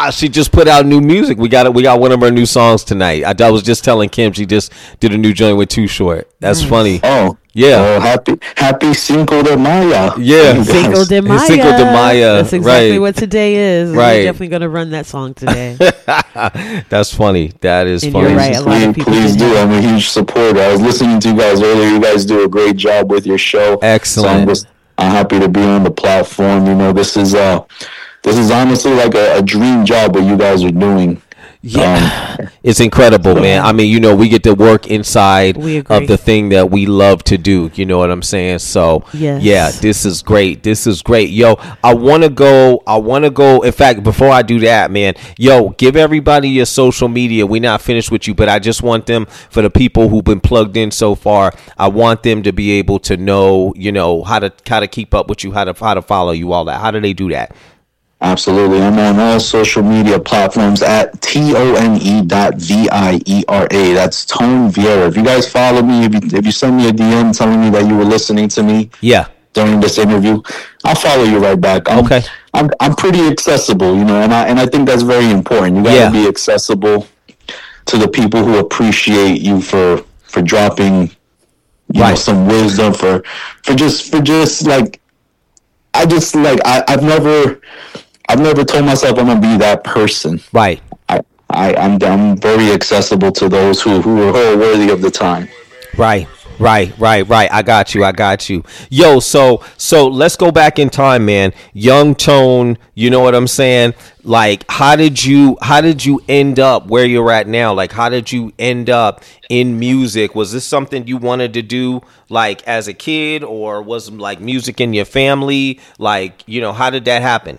She just put out new music. We got one of her new songs tonight. I was just telling Kim she just did a new joint with Too Short. That's funny. Oh. Yeah. Happy Cinco de Mayo. Yeah. Cinco de Mayo. Cinco de Mayo. That's exactly what today is. Right. We're definitely going to run that song today. That's funny. That is And funny. you're right. A lot of people Please do. that. I'm a huge supporter. I was listening to you guys earlier. You guys do a great job with your show. Excellent. So I'm happy to be on the platform. You know, this is honestly like a dream job what you guys are doing. Yeah, it's incredible, man. I mean, you know, we get to work inside of the thing that we love to do. You know what I'm saying? So, yes. Yeah, this is great. This is great. Yo, I want to go. In fact, before I do that, man, yo, give everybody your social media. We're not finished with you, but I just want them, for the people who've been plugged in so far, I want them to be able to know, you know, how to keep up with you, how to follow you, all that. How do they do that? Absolutely. I'm on all social media platforms at TONE.VIERA. That's Tone Vieira. If you guys follow me, if you send me a DM telling me that you were listening to me during this interview, I'll follow you right back. Okay. I'm pretty accessible, you know, and I think that's very important. You gotta be accessible to the people who appreciate you for dropping you know, some wisdom, for just like I've never told myself I'm gonna be that person. Right. I'm very accessible to those who are worthy of the time. Right. I got you. Yo, so let's go back in time, man. Young Tone, you know what I'm saying? Like, how did you end up where you're at now? Like, how did you end up in music? Was this something you wanted to do, like, as a kid, or was like music in your family? Like, you know, how did that happen?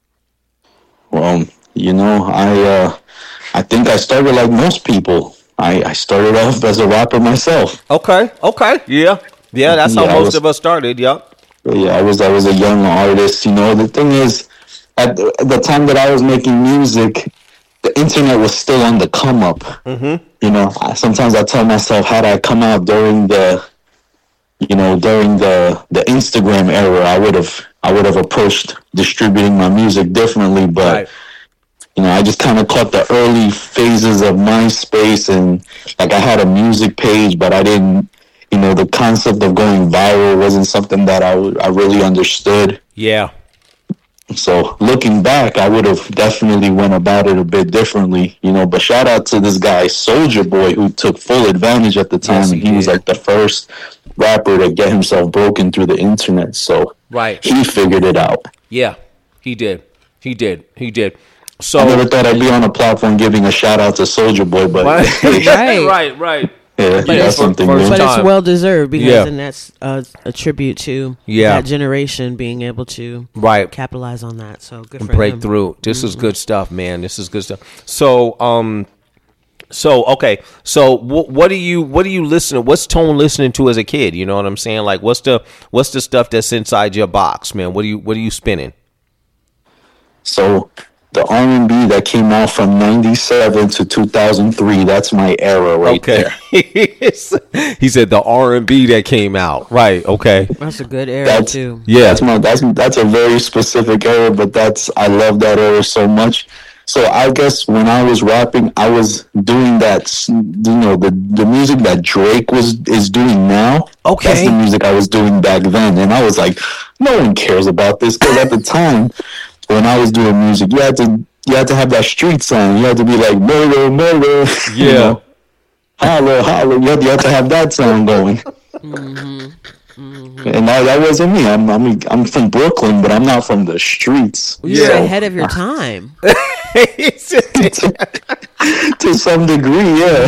Well, you know, I think I started like most people. I started off as a rapper myself. Okay. Yeah, that's how most of us started. Yep. Yeah, I was a young artist. You know, the thing is, at the time that I was making music, the internet was still on the come up. Mm-hmm. You know, sometimes I tell myself, had I come out during the Instagram era, I would have approached distributing my music differently. But you know, I just kind of caught the early phases of MySpace, and like I had a music page, but I didn't. You know, the concept of going viral wasn't something that I really understood. Yeah. So looking back, I would have definitely went about it a bit differently, you know, but shout out to this guy, Soulja Boy, who took full advantage at the time. Yes, and he was like the first rapper to get himself broken through the internet. So he figured it out. Yeah, he did. So I never thought I'd be on a platform giving a shout out to Soulja Boy, but right. Yeah, but something. But it's well deserved, because and that's a tribute to that generation being able to capitalize on that. So good for break him. through. This is good stuff, man. This is good stuff. So okay. So what are you listening? What's Tone listening to as a kid? You know what I'm saying? Like, what's the stuff that's inside your box, man? What are you spinning? So the R&B that came out from 97 to 2003, that's my era there. He said the R&B that came out. Right, okay. That's a good era too. Yeah. That's a very specific era, but I love that era so much. So I guess when I was rapping, I was doing that, you know, the music that Drake is doing now. Okay. That's the music I was doing back then. And I was like, no one cares about this, because at the time, when I was doing music, you had to have that street song. You had to be like, murder. Yeah. You know, holla. You had to have that song going. Mm-hmm. Mm-hmm. And that wasn't me. I'm from Brooklyn, but I'm not from the streets. You're ahead of your time. To some degree, yeah.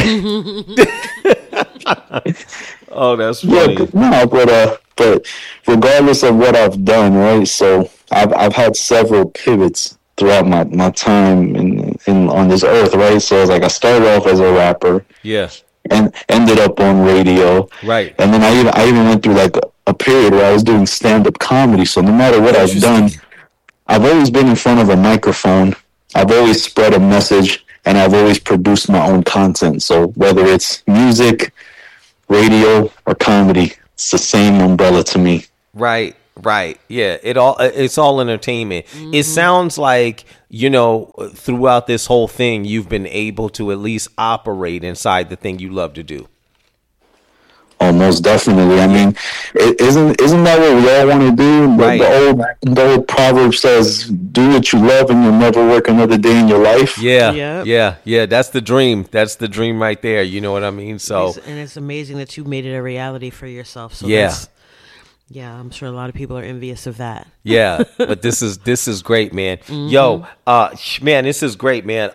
Oh, that's funny. But regardless of what I've done, right? So I've had several pivots throughout my time in on this earth, right? So it's like I started off as a rapper, and ended up on radio, right? And then I even went through like a period where I was doing stand-up comedy. So no matter what I've done, I've always been in front of a microphone. I've always spread a message, and I've always produced my own content. So whether it's music, radio, or comedy, it's the same umbrella to me. Right. Right. Yeah. It's all entertainment. Mm-hmm. It sounds like, throughout this whole thing, you've been able to at least operate inside the thing you love to do. Oh, most definitely. I mean, isn't that what we all want to do? Right. The old proverb says, "Do what you love, and you'll never work another day in your life." Yeah. That's the dream. That's the dream right there. You know what I mean? So, and it's amazing that you made it a reality for yourself. So yeah, I'm sure a lot of people are envious of that. Yeah, but this is great, man. Mm-hmm. Yo, man, this is great, man.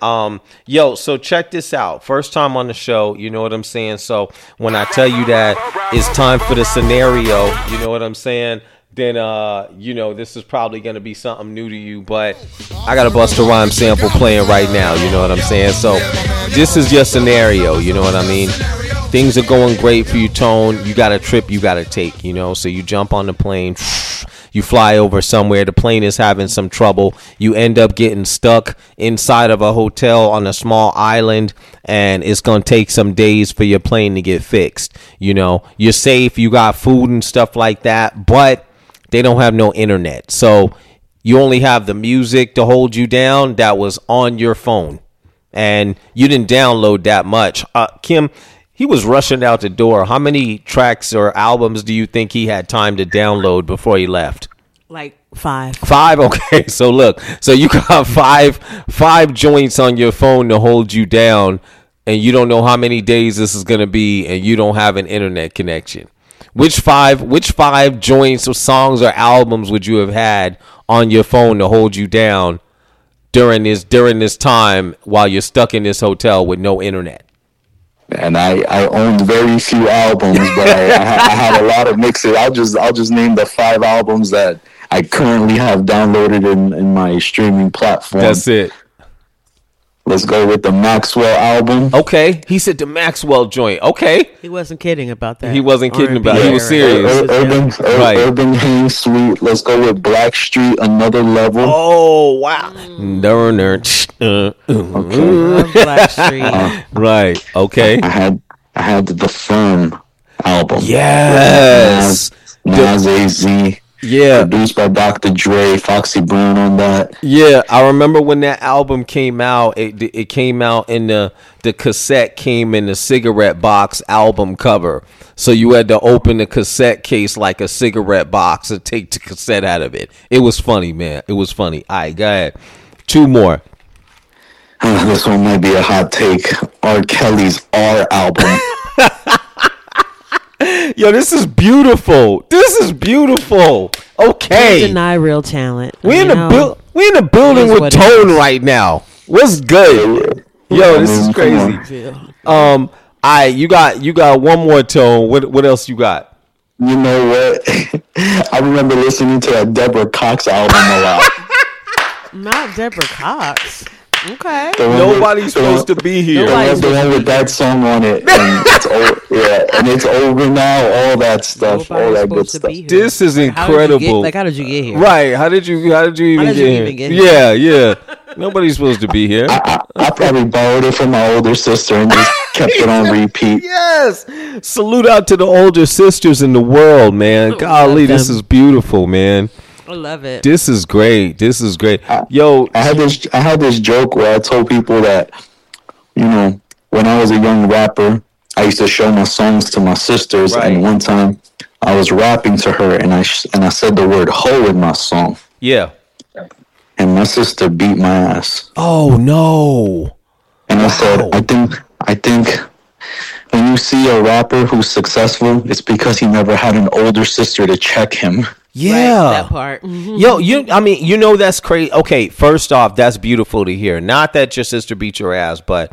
So check this out. First time on the show, you know what I'm saying? So when I tell you that it's time for the scenario, you know what I'm saying? Then this is probably gonna be something new to you, but I got a Busta Rhymes sample playing right now, you know what I'm saying? So this is your scenario, you know what I mean? Things are going great for you, Tone. You got a trip you got to take, so you jump on the plane, you fly over somewhere, the plane is having some trouble, you end up getting stuck inside of a hotel on a small island, and it's going to take some days for your plane to get fixed. You're safe, you got food and stuff like that, but they don't have no internet. So you only have the music to hold you down that was on your phone, and you didn't download that much. Kim, he was rushing out the door. How many tracks or albums do you think he had time to download before he left? Like 5. 5? Okay. So look, you got five joints on your phone to hold you down, and you don't know how many days this is going to be, and you don't have an internet connection. Which five joints or songs or albums would you have had on your phone to hold you down during this time while you're stuck in this hotel with no internet? And I owned very few albums, but I had a lot of mixes. I'll just name the 5 albums that I currently have downloaded in my streaming platform. That's it. Let's go with the Maxwell album. Okay. He said the Maxwell joint. Okay. He wasn't kidding about that. He wasn't kidding about it. He was serious. Urban Haynes Sweet. Let's go with Blackstreet, Another Level. Oh, wow. Okay. Blackstreet. Right. Okay. I had the Firm album. Yes. Nas AZ. Yeah. Produced by Dr. Dre, Foxy Brown on that. Yeah, I remember when that album came out. It came out in the cassette came in the cigarette box album cover. So you had to open the cassette case like a cigarette box and take the cassette out of it. It was funny, man. It was funny. All right, go ahead. 2 more. This one might be a hot take. R. Kelly's R album. Yo, this is beautiful. Okay. Don't deny real talent. We in the building with Tone right now. What's good? Yo, this is crazy. You got one more, Tone. What else you got? You know what? I remember listening to that Deborah Cox album a lot. Not Deborah Cox. Okay. Nobody's supposed to be here. The one with that song on it. And it's over now. All that stuff. All that good stuff. This is incredible. How did you get here? Right. How did you even get here? Yeah. Nobody's supposed to be here. I probably borrowed it from my older sister and just kept it on repeat. Yes. Salute out to the older sisters in the world, man. Golly, this is beautiful, man. I love it. This is great. Yo, I had this joke where I told people that, when I was a young rapper, I used to show my songs to my sisters, right. And one time I was rapping to her, and I said the word "hoe" in my song. Yeah. And my sister beat my ass. Oh no! And I said, I think when you see a rapper who's successful, it's because he never had an older sister to check him. Yeah, right, that part. Mm-hmm. Yo, that's crazy. Okay, first off, that's beautiful to hear. Not that your sister beat your ass, but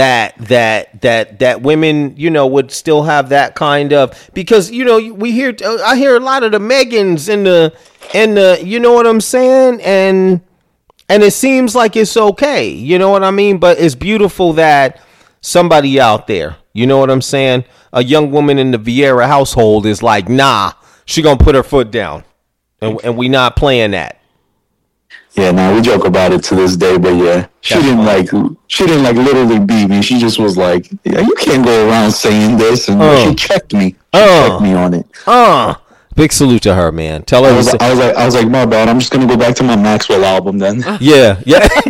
that women, would still have that kind of, because I hear a lot of the Megans and the you know what I'm saying, and it seems like it's okay, you know what I mean, but it's beautiful that somebody out there, you know what I'm saying, a young woman in the Vieira household is like, nah. She gonna put her foot down, and we not playing that. Yeah, we joke about it to this day, but yeah, she didn't like literally beat me. She just was like, yeah, you can't go around saying this, and she checked me. She checked me on it. Big salute to her, man. Tell her. I was like, my bad. I'm just gonna go back to my Maxwell album then. Yeah.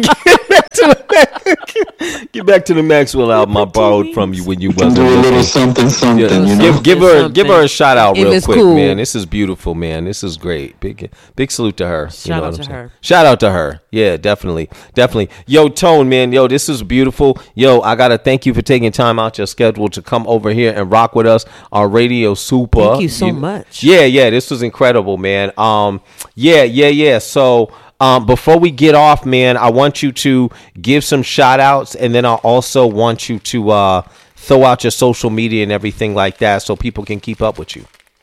Get back to the Maxwell album I borrowed from you when you wasn't do a little something. Yeah. You know? Give her a shout out real quick, cool. Man. This is beautiful, man. This is great. Big salute to her. Shout out to her. Yeah, definitely. Yo, Tone, man. Yo, this is beautiful. Yo, I gotta thank you for taking time out your schedule to come over here and rock with us on Radio Super. Thank you so much. Yeah. This was incredible, man. Yeah. So. Before we get off, man, I want you to give some shout outs, and then I also want you to throw out your social media and everything like that so people can keep up with you.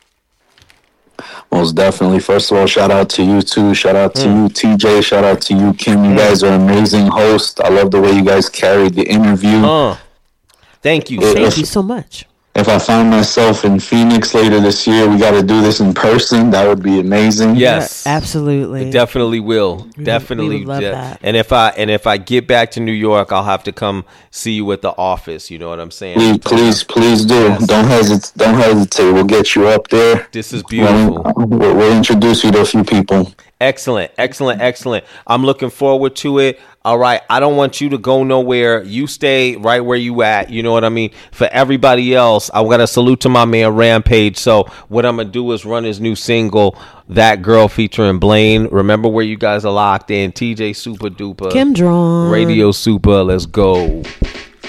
Most definitely. First of all, shout out to you too. Shout out to you, TJ. Shout out to you, Kim. You guys are amazing hosts. I love the way you guys carried the interview. Thank you. Thank you so much. If I find myself in Phoenix later this year, we got to do this in person. That would be amazing. Yes, yeah, absolutely. It definitely will. Definitely. We would love that. And if I get back to New York, I'll have to come see you at the office. You know what I'm saying? Please do. Yes. Don't hesitate. We'll get you up there. This is beautiful. We'll introduce you to a few people. Excellent. I'm looking forward to it. All right. I don't want you to go nowhere. You stay right where you at. You know what I mean? For everybody else, I got to salute to my man Rampage. So what I'm going to do is run his new single, That Girl, featuring Blaine. Remember where you guys are locked in. TJ Super Duper. Kim Drawn. Radio Super. Let's go.